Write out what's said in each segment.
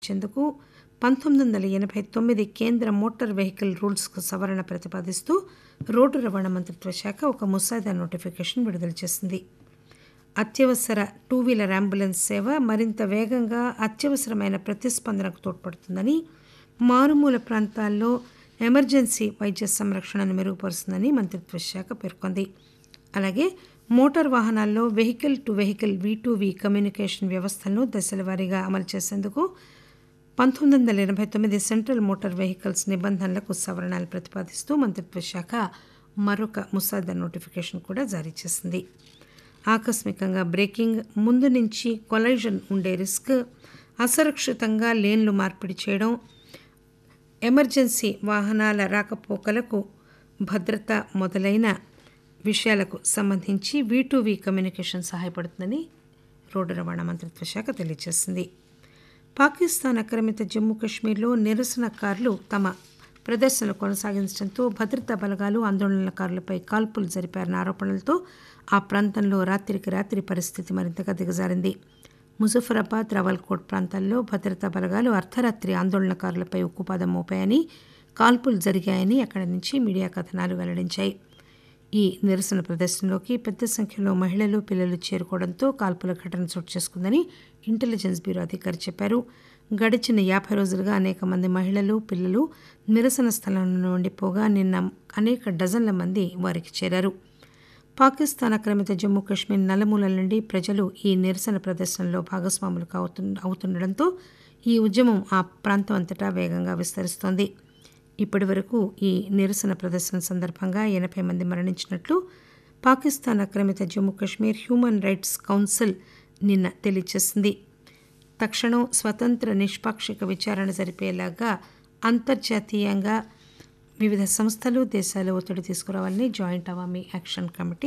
ఇచ్చేందుకు 1989 కేంద్ర motor vehicle రూల్స్కు సవరణ ప్రతిపాదిస్తూ రోడ్డు రవాణా మంత్రిత్వ శాఖ ఒక ముసాయిదా నోటిఫికేషన్ విడుదల చేసింది. అత్యవసర టూ వీలర్ అంబులెన్స్ సేవ మరింత వేగంగా అత్యవసరమైన ప్రతిస్పందనకు తోడ్పడుతుందని, మారుమూల ప్రాంతాల్లో ఎమర్జెన్సీ వైద్య సంరక్షణను మెరుగుపరుస్తుందని మంత్రిత్వ శాఖ పేర్కొంది. అలాగే మోటార్ వాహనాల్లో vehicle to vehicle V2V communication వ్యవస్థలను దశలవారీగా అమలు చేసేందుకు 1989 సెంట్రల్ మోటార్ వెహికల్స్ నిబంధనలకు సవరణలు ప్రతిపాదిస్తూ మంత్రిత్వ శాఖ మరొక ముసాయిదా నోటిఫికేషన్ కూడా జారీ చేసింది. ఆకస్మికంగా బ్రేకింగ్, ముందు నుంచి కొలైజన్ ఉండే రిస్క్, అసురక్షితంగా లేన్లు మార్పిడి చేయడం, ఎమర్జెన్సీ వాహనాల రాకపోకలకు భద్రత మొదలైన విషయాలకు సంబంధించి V2V కమ్యూనికేషన్ సహాయపడుతుందని రోడ్డు రవాణా మంత్రిత్వ శాఖ తెలియజేసింది. పాకిస్తాన్ ఆక్రమిత జమ్మూ కాశ్మీర్లో నిరసనకారులు తమ ప్రదర్శనలు కొనసాగించడంతో భద్రతా బలగాలు ఆందోళనకారులపై కాల్పులు జరిపారన్న ఆరోపణలతో ఆ ప్రాంతంలో రాత్రికి రాత్రి పరిస్థితి మరింతగా దిగజారింది. ముజఫరాబాద్, రావల్కోట్ ప్రాంతాల్లో భద్రతా బలగాలు అర్ధరాత్రి ఆందోళనకారులపై ఉక్కుపాదం మోపాయని, కాల్పులు జరిగాయని అక్కడి నుంచి మీడియా కథనాలు వెల్లడించాయి. ఈ నిరసన ప్రదర్శనలోకి పెద్ద సంఖ్యలో మహిళలు, పిల్లలు చేరుకోవడంతో కాల్పుల ఘటన చోటు చేసుకుందని ఇంటెలిజెన్స్ బ్యూరో అధికారి చెప్పారు. గడిచిన 50 రోజులుగా అనేక మంది మహిళలు, పిల్లలు నిరసన స్థలంలో ఉండిపోగా నిన్న అనేక డజన్ల మంది వారికి చేరారు. పాకిస్తాన్ ఆక్రమిత జమ్మూ కాశ్మీర్ నలుమూలల నుండి ప్రజలు ఈ నిరసన ప్రదర్శనలో భాగస్వాములు అవుతుండడంతో ఈ ఉద్యమం ఆ ప్రాంతం అంతటా వేగంగా విస్తరిస్తోంది. ఇప్పటి వరకు ఈ నిరసన ప్రదర్శన సందర్భంగా 80 మంది మరణించినట్లు పాకిస్తాన్ ఆక్రమిత Jammu Kashmir human rights council నిన్న తెలియజేసింది. తక్షణం స్వతంత్ర నిష్పాక్షిక విచారణ జరిపేలాగా అంతర్జాతీయంగా వివిధ సంస్థలు, దేశాలు ఒత్తిడి తీసుకురావాలని joint Awami action committee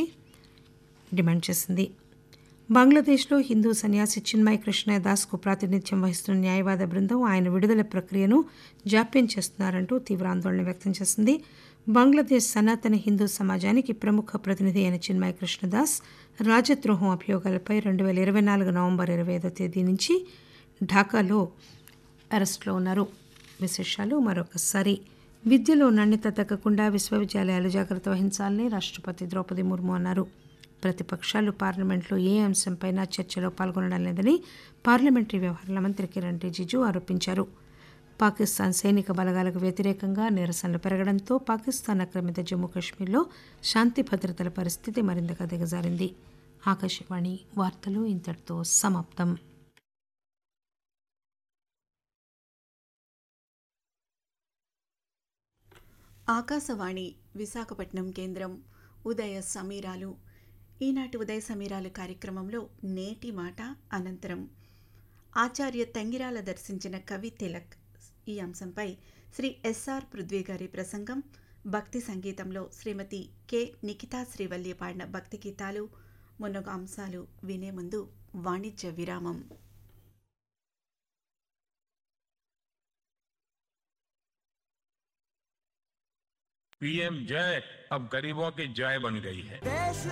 demand చేసింది. బంగ్లాదేశ్లో హిందూ సన్యాసి చిన్మయ్ కృష్ణ దాస్కు ప్రాతినిధ్యం వహిస్తున్న న్యాయవాద బృందం ఆయన విడుదల ప్రక్రియను జాప్యం చేస్తున్నారంటూ తీవ్ర ఆందోళన వ్యక్తం చేసింది. బంగ్లాదేశ్ సనాతన హిందూ సమాజానికి ప్రముఖ ప్రతినిధి అయిన చిన్మయ్ కృష్ణదాస్ రాజద్రోహం అభియోగాలపై 2024 నవంబర్ 25వ తేదీ నుంచి ఢాకాలో అరెస్టులో ఉన్నారు. విశేషాలు మరొకసారి. విద్యలో నాణ్యత తగ్గకుండా విశ్వవిద్యాలయాలు జాగ్రత్త వహించాలని రాష్ట్రపతి ద్రౌపది ముర్ము అన్నారు. ప్రతిపక్షాలు పార్లమెంట్లో ఏ అంశంపైనా చర్చలో పాల్గొనడం లేదని పార్లమెంటరీ వ్యవహారాల మంత్రి కిరణ్ రిజిజు ఆరోపించారు. పాకిస్తాన్ సైనిక బలగాలకు వ్యతిరేకంగా నిరసనలు పెరగడంతో పాకిస్తాన్ ఆక్రమిత జమ్మూ కాశ్మీర్లో శాంతి భద్రతల పరిస్థితి మరింతగా దిగజారింది. ఆకాశవాణి వార్తలు ఇంతటితో సమాప్తం. ఆకాశవాణి విశాఖపట్నం కేంద్రం. ఉదయ సమీరాలు. ఈనాటి ఉదయ సమీరాలు కార్యక్రమంలో నేటి మాట అనంతరం ఆచార్య తంగిరాల దర్శించిన కవి తిలక్ ఈ అంశంపై శ్రీ ఎస్ఆర్ పృథ్వీ గారి ప్రసంగం, భక్తి సంగీతంలో శ్రీమతి కె నిఖితా శ్రీవల్లి పాడిన భక్తి గీతాలు మున్నగు అంశాలు వినే ముందు వాణిజ్య విరామం. पीएम जय अब गरीबों की जय बन गई है.